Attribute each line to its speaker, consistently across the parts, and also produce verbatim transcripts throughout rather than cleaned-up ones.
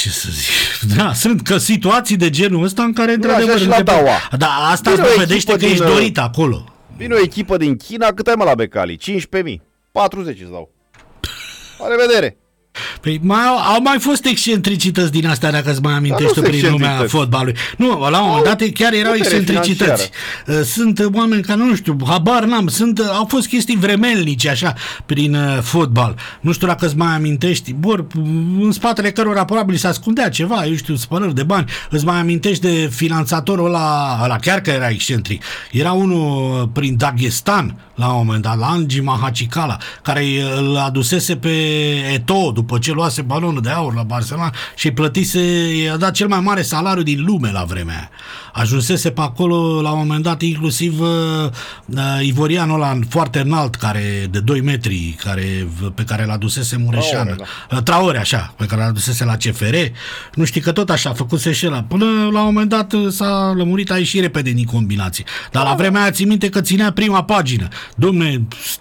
Speaker 1: ce să zic, da, sunt că situații de genul ăsta în care într-adevăr...
Speaker 2: și la Daua.
Speaker 1: Da, asta îți dovedește că
Speaker 2: din,
Speaker 1: ești dorit acolo.
Speaker 2: Vine o echipă din China, cât ai mă la Becali? cincisprezece mii. patruzeci îți dau. La revedere!
Speaker 1: Păi mai au, au mai fost excentricități din astea, dacă îți mai amintești tu prin lumea fotbalului. Nu, la un moment dat chiar erau excentricități. Sunt oameni care, nu știu, habar n-am, sunt, au fost chestii vremelnice așa prin uh, fotbal. Nu știu dacă îți mai amintești, bor, în spatele cărora probabil se ascundea ceva, eu știu, spălări de bani. Îți mai amintești de finanțatorul ăla, ăla chiar că era excentric. Era unul prin Dagestan, la un moment dat, la Angi Mahachikala, care îl adusese pe Eto'o după ce luase balonul de aur la Barcelona și plătise, i-a dat cel mai mare salariu din lume la vremea aia. Ajunsese pe acolo la un moment dat inclusiv uh, uh, ivorianul ăla foarte înalt, care de doi metri, care, pe care l-a dusese Mureșan, Traore, da. Traore, așa, pe care l-a dusese la C F R. Nu știi că tot așa a făcut și ăla. Până la un moment dat s-a lămurit, a ieșit repede din combinații. Dar la vremea aia ții minte că ținea prima pagină. Dom'le,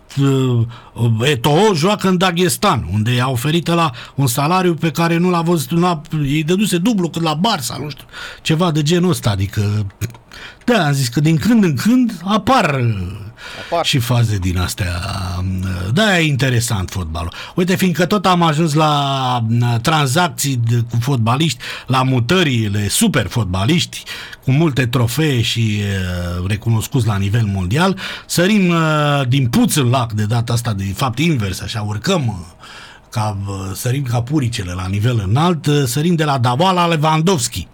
Speaker 1: Eto'o joacă în Dagestan, unde i-a oferit la un salariu pe care nu l-a văzut, nu l-a, îi dăduse dublu cât la Barça, nu știu, ceva de genul ăsta, adică da, am zis că din când în când apar, apar. și faze din astea. Da, e interesant fotbalul. Uite, fiindcă tot am ajuns la tranzacții cu fotbaliști, la mutările super fotbaliști, cu multe trofee și uh, recunoscuți la nivel mondial, sărim uh, din puț în lac de data asta, de fapt invers, așa, urcăm uh, ca, uh, sărim ca puricele la nivel înalt, uh, sărim de la Daua la Lewandowski,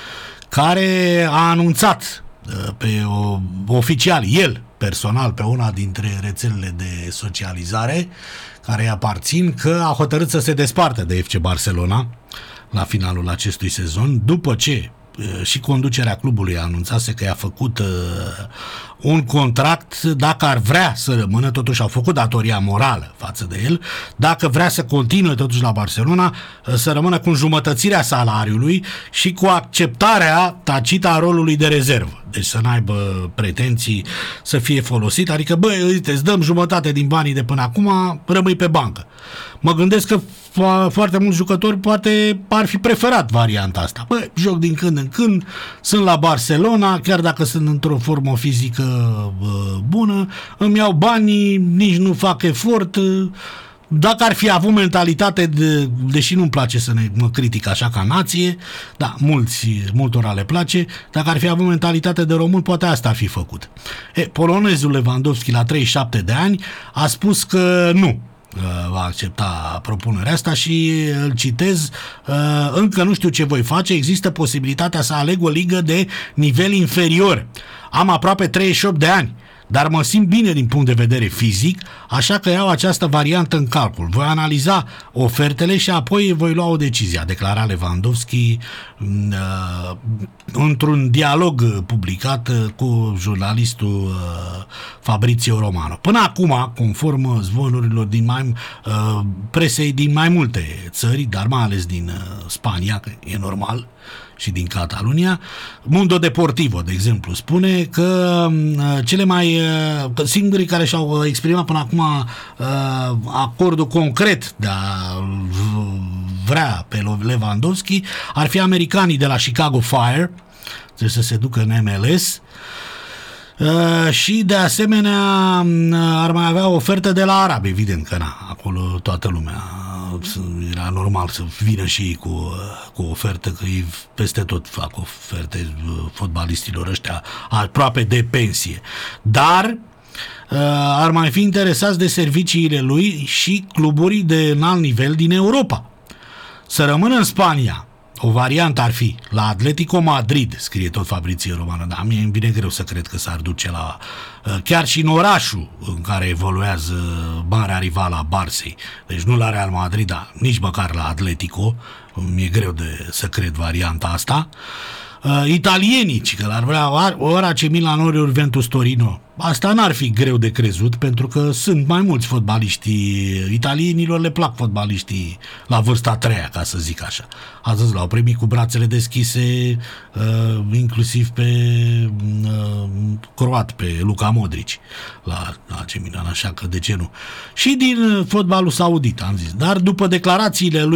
Speaker 1: care a anunțat uh, pe o, oficial, el personal, pe una dintre rețelele de socializare care îi aparțin, că a hotărât să se despartă de F C Barcelona la finalul acestui sezon, după ce și conducerea clubului a anunțase că i-a făcut uh, un contract, dacă ar vrea să rămână, totuși au făcut datoria morală față de el, dacă vrea să continue totuși la Barcelona, uh, să rămână cu înjumătățirea salariului și cu acceptarea tacită a rolului de rezervă. Deci să n-aibă pretenții să fie folosit, adică, băi, uite, îți dăm jumătate din banii de până acum, rămâi pe bancă. Mă gândesc că foarte mulți jucători poate ar fi preferat varianta asta. Bă, joc din când în când, sunt la Barcelona, chiar dacă sunt într-o formă fizică bă, bună, îmi iau banii, nici nu fac efort. Dacă ar fi avut mentalitate, de, deși nu-mi place să ne mă critic așa ca nație, da, mulți, multora le place, dacă ar fi avut mentalitate de român, poate asta ar fi făcut. E, polonezul Lewandowski, la treizeci și șapte de ani, a spus că nu va accepta propunerea asta și îl citez: încă nu știu ce voi face, există posibilitatea să aleg o ligă de nivel inferior. Am aproape treizeci și opt de ani, dar mă simt bine din punct de vedere fizic, așa că iau această variantă în calcul. Voi analiza ofertele și apoi voi lua o decizie, a declarat Lewandowski uh, într-un dialog publicat uh, cu jurnalistul uh, Fabrizio Romano. Până acum, conform zvonurilor din mai, uh, presei din mai multe țări, dar mai ales din uh, Spania, că e normal, și din Catalunia, Mundo Deportivo, de exemplu, spune că uh, cele mai uh, singurii care și-au exprimat până acum uh, acordul concret de a vrea pe Lewandowski ar fi americanii de la Chicago Fire, trebuie să se ducă în M L S. Uh, și de asemenea ar mai avea o ofertă de la arabi, evident că na, acolo toată lumea era normal să vină și ei cu, cu o ofertă, că ei peste tot fac oferte fotbalistilor ăștia aproape de pensie, dar uh, ar mai fi interesați de serviciile lui și cluburi de înalt nivel din Europa. Să rămână în Spania, o variantă ar fi la Atletico Madrid, scrie tot Fabrizio Romano, dar mie îmi vine greu să cred că s-ar duce la chiar și în orașul în care evoluează marea rivală a Barței, deci nu la Real Madrid, dar nici măcar la Atletico, mi-e greu de să cred varianta asta. Uh, italienii, că l-ar vrea ori A C Milan, ori Juventus Torino. Asta n-ar fi greu de crezut, pentru că sunt mai mulți fotbaliști italienilor, le plac fotbaliștii la vârsta a treia, ca să zic așa. Astăzi l-au primit cu brațele deschise, uh, inclusiv pe uh, croat, pe Luka Modric la, la A C Milan, așa că de ce nu? Și din fotbalul saudit, am zis. Dar după declarațiile lui